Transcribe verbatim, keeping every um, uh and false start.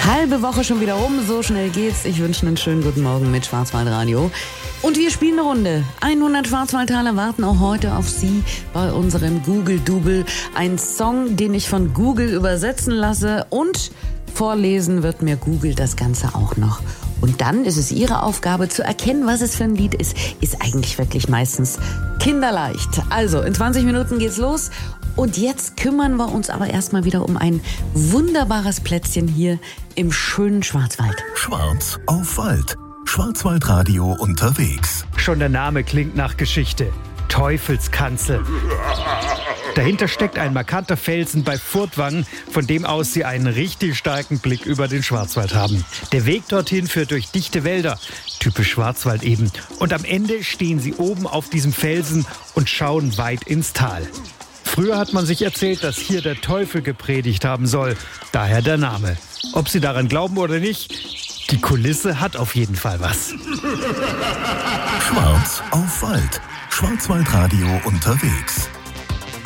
Halbe Woche schon wieder rum, so schnell geht's. Ich wünsche einen schönen guten Morgen mit Schwarzwaldradio. Und wir spielen eine Runde. hundert Schwarzwaldtaler warten auch heute auf Sie bei unserem Google-Double. Ein Song, den ich von Google übersetzen lasse, und vorlesen wird mir Google das Ganze auch noch. Und dann ist es Ihre Aufgabe zu erkennen, was es für ein Lied ist. Ist eigentlich wirklich meistens kinderleicht. Also, in zwanzig Minuten geht's los. Und jetzt kümmern wir uns aber erstmal wieder um ein wunderbares Plätzchen hier im schönen Schwarzwald. Schwarz auf Wald. Schwarzwaldradio unterwegs. Schon der Name klingt nach Geschichte. Teufelskanzel. Dahinter steckt ein markanter Felsen bei Furtwangen, von dem aus Sie einen richtig starken Blick über den Schwarzwald haben. Der Weg dorthin führt durch dichte Wälder, typisch Schwarzwald eben. Und am Ende stehen Sie oben auf diesem Felsen und schauen weit ins Tal. Früher hat man sich erzählt, dass hier der Teufel gepredigt haben soll. Daher der Name. Ob Sie daran glauben oder nicht, die Kulisse hat auf jeden Fall was. Schwarz auf Wald. Schwarzwaldradio unterwegs.